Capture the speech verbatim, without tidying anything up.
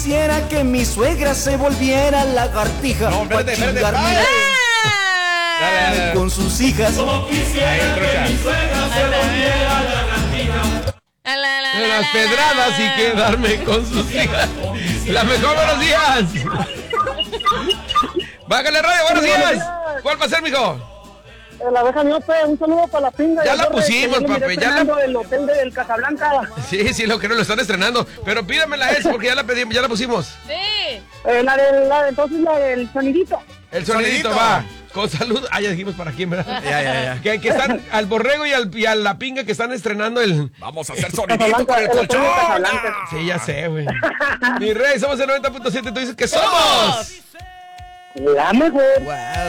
Quisiera que mi suegra se volviera lagartija. No, espérate, espérate. pa' chingarme Dale, dale, dale. con sus hijas. Como quisiera Ahí, trucha. que mi suegra se volviera lagartija. La, la, la, En la, las la, pedradas la. y quedarme con sus hijas. La mejor, buenos días. Bájale radio, buenos días. ¿Cuál va a ser, mijo? La abeja miope, un saludo para la pinga. Ya la pusimos, papi, ya la- El hotel del Casablanca. Sí, sí, lo que no lo están estrenando. Pero pídamela esa porque ya la pedimos, ya la pusimos. Sí. Eh, la del, la, entonces la del sonidito. El sonidito, Sonidito. va. Con salud. Ah, ya dijimos para quién, ¿verdad? Ya, ya, ya. Que, que están al borrego y, al, y a la pinga que están estrenando el. Vamos a hacer sonidito con el el hotel del colchón. Casablanca. Sí, ya sé, güey. Mi rey, somos el noventa punto siete. Tú dices que somos. La mejor. Wow.